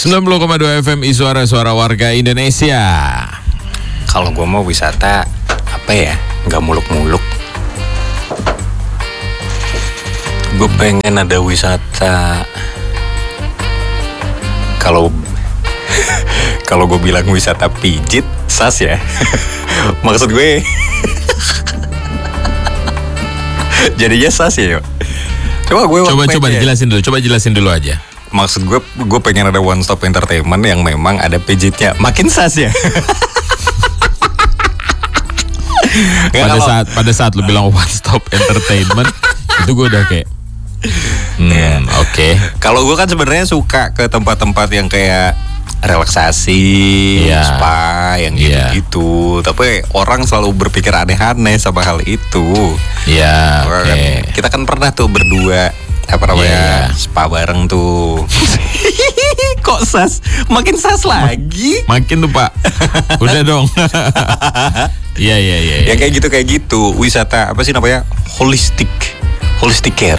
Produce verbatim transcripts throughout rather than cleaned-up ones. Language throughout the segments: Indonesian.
sembilan puluh koma dua F M Suara Suara Warga Indonesia. Kalau gue mau wisata apa ya, nggak muluk-muluk. Gue pengen ada wisata. Kalau kalau gue bilang wisata pijit, sas ya. Maksud gue jadinya sas ya. Coba gue coba coba dijelasin dulu, coba jelasin dulu aja. Maksud gue, gue pengen ada one stop entertainment yang memang ada pijitnya. Makin sas ya. pada kalau... saat pada saat lu bilang one stop entertainment, itu gue udah kayak, hmm, yeah. oke. Okay. Kalau gue kan sebenarnya suka ke tempat-tempat yang kayak relaksasi, yeah. spa, yang gitu-gitu. Yeah. Tapi orang selalu berpikir aneh-aneh sama hal itu. Iya. Yeah, okay. Kan, kita kan pernah tuh berdua apa namanya, yeah. spa bareng tuh. Kok sas? Makin sas lagi? Makin tuh Pak. Udah dong. Iya iya iya. Ya kayak gitu kayak gitu. Wisata apa sih namanya? Holistic, holistic care.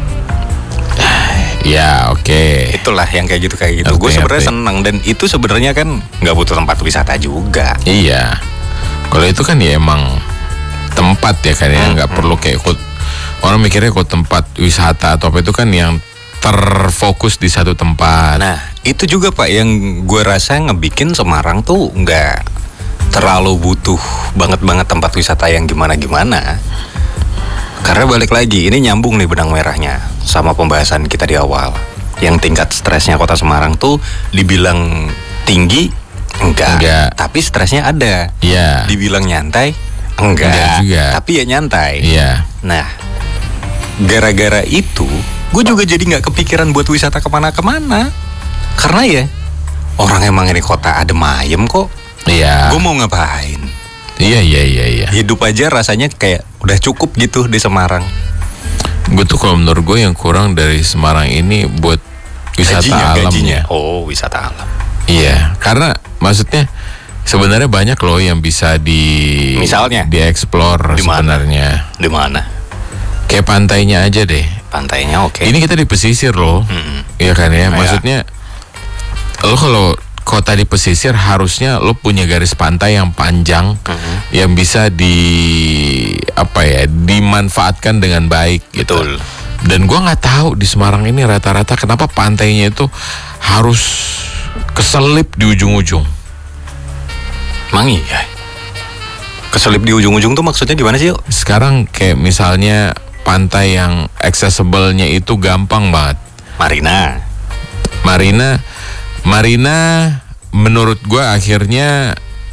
Ya oke. Okay. Itulah yang kayak gitu kayak gitu. Gue sebenarnya seneng, dan itu sebenarnya kan nggak butuh tempat wisata juga. Iya. Kalau itu kan ya emang tempat ya kan ya, nggak hmm, perlu kayak ikut. Orang mikirnya kok tempat wisata atau apa itu kan yang terfokus di satu tempat. Nah itu juga Pak yang gue rasa ngebikin Semarang tuh nggak terlalu butuh banget-banget tempat wisata yang gimana-gimana. Karena balik lagi, ini nyambung nih benang merahnya sama pembahasan kita di awal. Yang tingkat stresnya kota Semarang tuh dibilang tinggi, enggak, enggak. Tapi stresnya ada. Iya. Dibilang nyantai, enggak, enggak juga. Tapi ya nyantai. Iya. Nah, gara-gara itu, gue juga jadi nggak kepikiran buat wisata kemana-kemana. Karena ya, orang emang ini kota adem ayem kok. Iya. Gue mau ngapain? Iya iya iya iya. Hidup aja rasanya kayak udah cukup gitu di Semarang. Gue tuh kalau menurut gue yang kurang dari Semarang ini buat wisata gajinya, alamnya. Gajinya. Oh, wisata alam. Iya, karena maksudnya sebenarnya banyak loh yang bisa di misalnya dieksplor sebenarnya. Di mana? Kayak pantainya aja deh. Pantainya oke. Okay. Ini kita di pesisir loh. Mm-hmm. Iya kan ya, maksudnya lo kalau kota di pesisir harusnya lo punya garis pantai yang panjang, uh-huh. yang bisa di apa ya dimanfaatkan dengan baik. Betul. Gitu. Dan gue nggak tahu di Semarang ini rata-rata kenapa pantainya itu harus keselip di ujung-ujung. Emang iya. Keselip di ujung-ujung tuh maksudnya gimana sih yuk? Sekarang kayak misalnya pantai yang accessible-nya itu gampang banget. Marina. Marina. Marina menurut gue akhirnya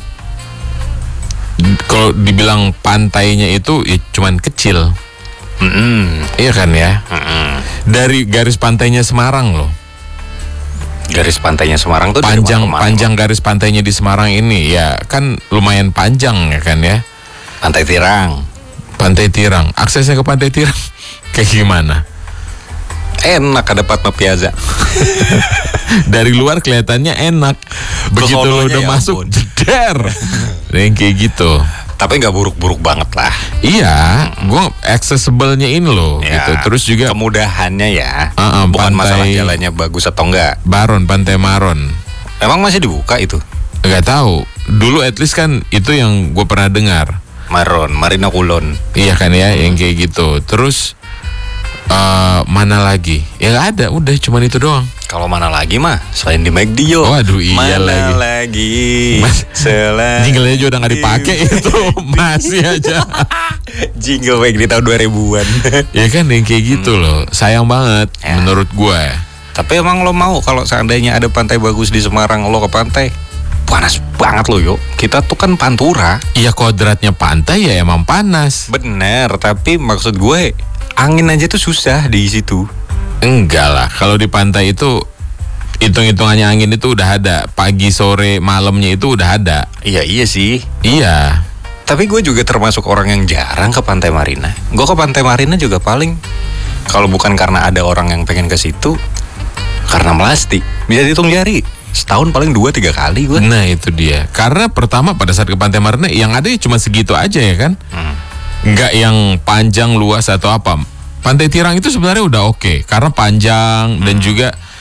kalau dibilang pantainya itu ya cuman kecil. Mm-hmm. Iya kan ya. Mm-hmm. Dari garis pantainya Semarang loh. Garis pantainya Semarang tuh panjang panjang garis pantainya di Semarang ini ya kan lumayan panjang ya kan ya. Pantai Tirang. Pantai Tirang. Aksesnya ke Pantai Tirang kayak gimana? Enak, ada Padma Piazza. Dari luar kelihatannya enak. Begitu lo udah ya masuk jeder. Yang kayak gitu. Tapi nggak buruk-buruk banget lah. Iya, hmm. gue accessible-nya ini loh ya, gitu. Terus juga kemudahannya ya. Uh-uh, bukan pantai, masalah jalannya bagus atau enggak. Baron, Pantai Maron. Emang masih dibuka itu? Gak tahu. Dulu at least kan itu yang gue pernah dengar. Maron, Marina Kulon. Iya kan ya, hmm. yang kayak gitu. Terus uh, mana lagi? Ya gak ada, udah cuman itu doang. Kalau mana lagi mah selain di McD yo. Waduh iya mana lagi. lagi Mas, selain jingle aja udah gak dipakai itu masih aja. Jingle McD tahun dua ribuan. Ya kan yang kayak gitu hmm. loh. Sayang banget ya. Menurut gue. Tapi emang lo mau kalau seandainya ada pantai bagus di Semarang lo ke pantai? Panas banget lo yo. Kita tuh kan Pantura. Iya kodratnya pantai ya emang panas. Bener, tapi maksud gue angin aja tuh susah di situ. Enggak lah, kalau di pantai itu hitung-hitungannya angin itu udah ada. Pagi, sore, malamnya itu udah ada. Iya, iya sih. Iya. Tapi gue juga termasuk orang yang jarang ke Pantai Marina. Gue ke Pantai Marina juga paling, kalau bukan karena ada orang yang pengen ke situ, karena melasti. Bisa dihitung jari, setahun paling dua tiga kali gue. Nah itu dia. Karena pertama pada saat ke Pantai Marina, yang ada ya cuma segitu aja ya kan. Hmm. Nggak yang panjang, luas atau apa. Pantai Tirang itu sebenarnya udah oke okay, karena panjang hmm. dan juga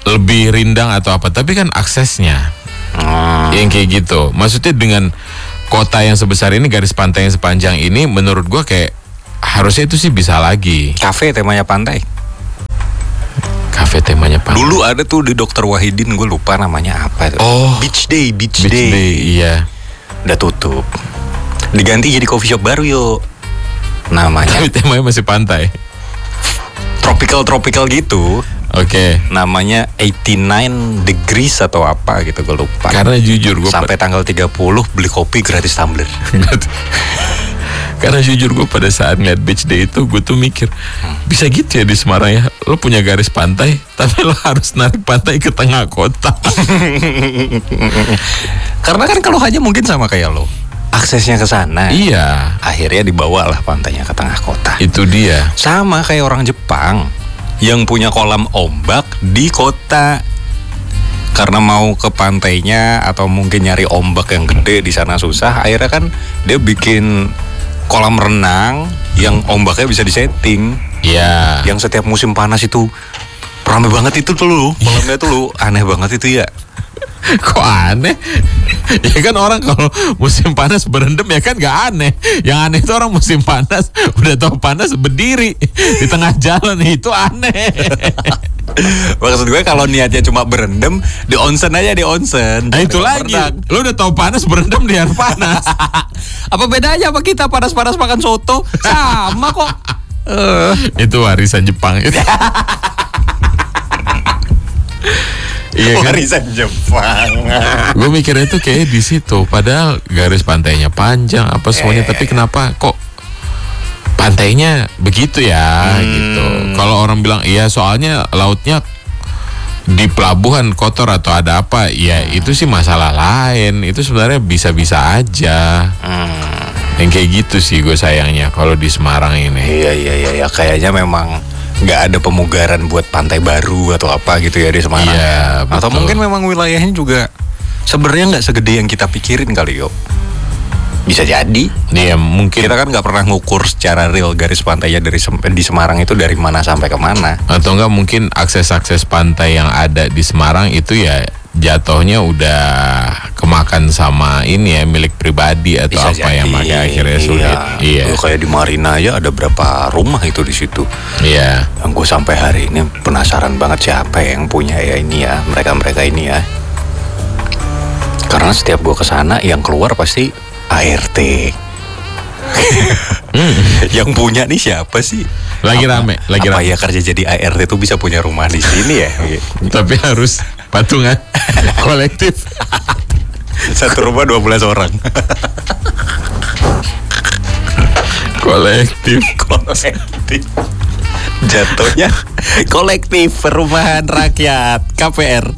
lebih rindang atau apa, tapi kan aksesnya Hmm. yang kayak gitu. Maksudnya dengan kota yang sebesar ini, garis pantai yang sepanjang ini, menurut gua kayak harusnya itu sih bisa lagi. Kafe temanya pantai. Kafe temanya pantai. Dulu ada tuh di Dokter Wahidin, gue lupa namanya apa itu. Oh. Beach Day, Beach, Beach Day. Day, iya. Udah tutup. Diganti jadi coffee shop baru yuk. Namanya Tapi temanya masih pantai. tropical tropical gitu. Oke. Namanya delapan puluh sembilan degrees atau apa gitu, gue lupa. Karena jujur gue Sampai tanggal tiga puluh beli kopi gratis tumbler. Karena jujur gue pada saat ngeliat Beach Day itu, gue tuh mikir, bisa gitu ya di Semarang ya, lo punya garis pantai tapi lo harus narik pantai ke tengah kota. Karena kan kalau aja mungkin sama kayak lo, aksesnya ke sana. Iya, Akhirnya dibawalah pantainya ke tengah kota. itu dia. Sama kayak orang Jepang yang punya kolam ombak di kota. Karena mau ke pantainya atau mungkin nyari ombak yang gede di sana susah, akhirnya kan dia bikin kolam renang yang ombaknya bisa disetting. Iya. Yang setiap musim panas itu ramai banget itu tuh lu, kolamnya tuh lu, aneh banget itu ya. Kok aneh? Ya kan orang kalau musim panas berendam ya kan gak aneh. Yang aneh itu orang musim panas udah tahu panas berdiri di tengah jalan, itu aneh. Maksud gue kalau niatnya cuma berendam, di onsen aja, di onsen. Nah itu lagi, lu udah tahu panas berendam di air panas. Apa bedanya sama kita panas-panas makan soto? Sama kok. Uh. Itu warisan Jepang. Iya kan? Warisan Jepang. Gue mikirnya tuh kayak di situ, padahal garis pantainya panjang apa semuanya, Ya, ya, tapi ya. kenapa kok pantainya begitu ya Hmm. gitu. Kalau orang bilang iya soalnya lautnya di pelabuhan kotor atau ada apa, ya Hmm. itu sih masalah lain. Itu sebenarnya bisa-bisa aja. Hmm. Yang kayak gitu sih gue sayangnya kalau di Semarang ini. Iya iya iya ya. Kayaknya memang nggak ada pemugaran buat pantai baru atau apa gitu ya di Semarang. Iya, Atau betul. mungkin memang wilayahnya juga sebenarnya nggak segede yang kita pikirin kali yo. Bisa jadi. Iya mungkin. Kita kan nggak pernah ngukur secara real garis pantainya dari Sem- di Semarang itu dari mana sampai ke mana. Atau enggak mungkin akses-akses pantai yang ada di Semarang itu ya jatuhnya udah kemakan sama ini ya, milik pribadi atau Bisa apa yang jadi. makanya akhirnya sulit. Iya. Iya. Kayak di Marina ya ada berapa rumah itu di situ. Iya. Yang gue sampai hari ini penasaran banget siapa yang punya ya ini ya, mereka-mereka ini ya. Karena setiap gue kesana yang keluar pasti A R T. Yang punya nih siapa sih? Lagi Apa- rame, lagi apa rame. ya kerja jadi A R T tuh bisa punya rumah di sini ya? Tapi harus patungan kolektif. Satu rumah dua belas orang. Kolektif. Kolektif. Jatuhnya kolektif perumahan rakyat K P R.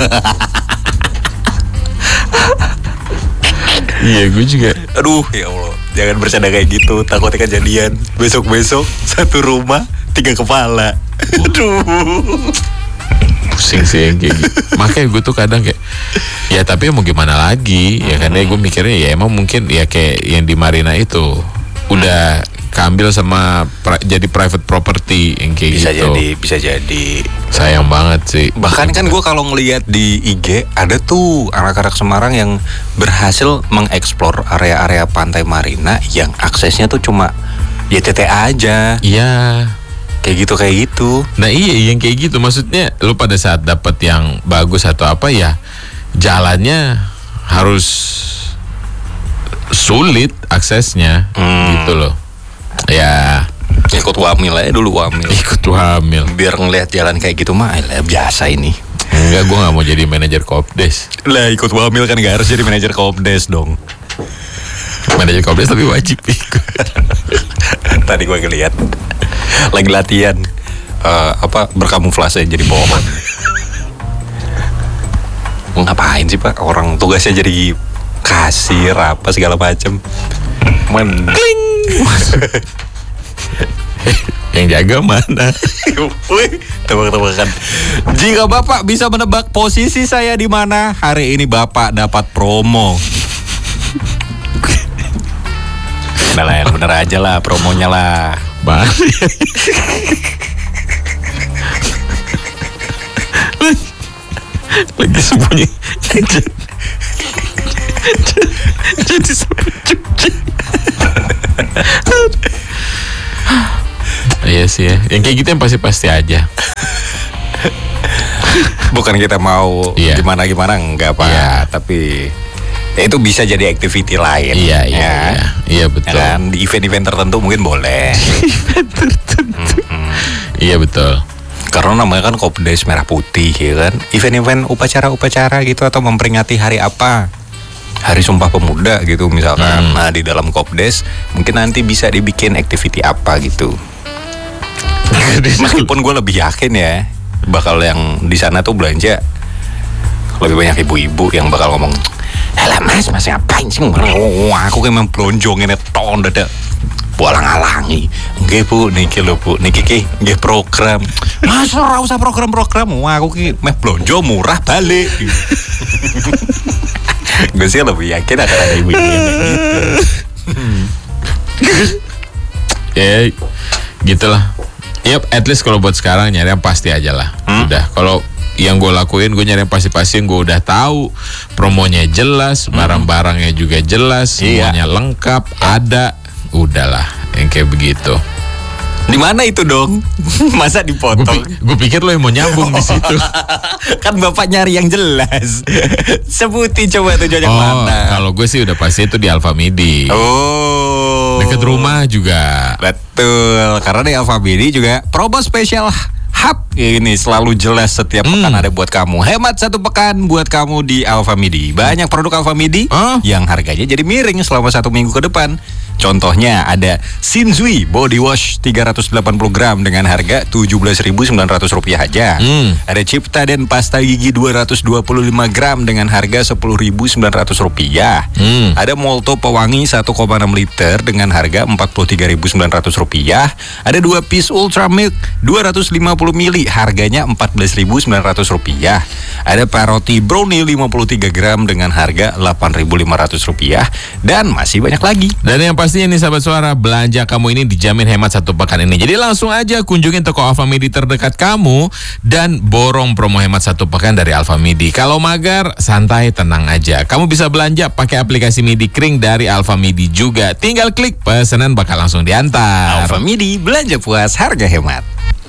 Iya, gue juga. Aduh ya Allah, jangan bercanda kayak gitu, takutnya kejadian. Besok-besok satu rumah tiga kepala. Aduh. Pusing sih yang kayak gitu. Makanya gue tuh kadang kayak, ya tapi mau gimana lagi ya, karena gue mikirnya ya emang mungkin ya kayak yang di Marina itu udah keambil sama pra- jadi private property yang kayak Bisa gitu. jadi, bisa jadi. Sayang banget sih. Bahkan kan gue kalau ngelihat di I G ada tuh anak-anak Semarang yang berhasil mengeksplor area-area pantai Marina yang aksesnya tuh cuma Y T T aja. Iya. Kayak gitu kayak gitu. Nah iya yang kayak gitu, maksudnya lu pada saat dapat yang bagus atau apa ya jalannya harus sulit aksesnya. Hmm. Gitu loh. Ya Ikut wamil aja dulu wamil. ikut hamil. Biar ngelihat jalan kayak gitu mah alah, biasa ini. Enggak, gue gak mau jadi manajer Kopdes. Lah ikut wamil kan gak harus jadi manajer Kopdes dong. Manajer Kopdes tapi wajib ikut. Tadi gue ngeliat lagi latihan eh, apa berkamuflase jadi pohon. Ngapain sih pak? Orang tugasnya jadi kasir apa segala macem. Men. Yang jaga mana? Wih, tebak-tebakan. Jika bapak bisa menebak posisi saya di mana, hari ini bapak dapat promo. Udah lah, yang bener aja lah promonya lah. Bang. Lagi sembunyi. Jadi sampai cuci. Iya sih ya. Yang kayak gitu yang pasti-pasti aja. Bukan kita mau Iya. gimana-gimana enggak Pak, Iya. tapi ya itu bisa jadi activity lain. Iya, iya, ya. iya. Iya, betul. Ya kan? Di event-event tertentu mungkin boleh. Iya, betul. Karena namanya kan Kopdes Merah Putih ya kan. Event-event upacara-upacara gitu atau memperingati hari apa? Hari Sumpah Pemuda gitu misalkan. Hmm. Nah, di dalam Kopdes mungkin nanti bisa dibikin activity apa gitu. Meskipun gue lebih yakin ya bakal yang di sana tuh belanja lebih banyak ibu-ibu yang bakal ngomong, "Alah mas, mas ngapain sih? Wah, aku kayak memblonjong ini ton dadak bolang-alangi." Nggih Bu, niki lho Bu, niki ki nggih program. Mas ora usah program-program. Wah, aku ki meh blonjo murah balik. Gue sih lebih yakin akan ada ibu-ibu yang kayak gitu. Ya, gitulah. Yap, at least kalau buat sekarang nyari yang pasti aja lah. Hmm? Udah, kalau yang gue lakuin gue nyari yang pasti-pasti yang gue udah tahu, promonya jelas, barang-barangnya juga jelas, Iya. semuanya lengkap, ada, udahlah yang kayak begitu. Di mana itu dong? Masa dipotong? Gue pikir lo yang mau nyambung di situ. Kan bapak nyari yang jelas. Sebutin coba tujuannya Oh, mana? kalau gue sih udah pasti itu di Alfamidi. Oh, Deket rumah juga. betul. Karena di Alfamidi juga promo spesial hub ini selalu jelas setiap Hmm. pekan ada buat kamu. Hemat satu pekan buat kamu di Alfamidi. Banyak produk Alfamidi Hah? yang harganya jadi miring selama satu minggu ke depan. Contohnya ada Shinzui Body Wash tiga ratus delapan puluh gram dengan harga tujuh belas ribu sembilan ratus rupiah aja. Hmm. Ada Ciptaden Pasta Gigi dua ratus dua puluh lima gram dengan harga sepuluh ribu sembilan ratus rupiah. Hmm. Ada Molto Pewangi satu koma enam liter dengan harga empat puluh tiga ribu sembilan ratus rupiah. Ada dua piece Ultra Milk dua ratus lima puluh mililiter harganya empat belas ribu sembilan ratus rupiah. Ada Paroti Brownie lima puluh tiga gram dengan harga delapan ribu lima ratus rupiah. Dan masih banyak lagi. Dan yang pastinya nih sahabat suara, belanja kamu ini dijamin hemat satu pekan ini. Jadi langsung aja kunjungin toko Alfamidi terdekat kamu dan borong promo hemat satu pekan dari Alfamidi. Kalau magar, santai, tenang aja. Kamu bisa belanja pakai aplikasi Midi Kring dari Alfamidi juga. Tinggal klik, pesanan bakal langsung diantar. Alfamidi, belanja puas, harga hemat.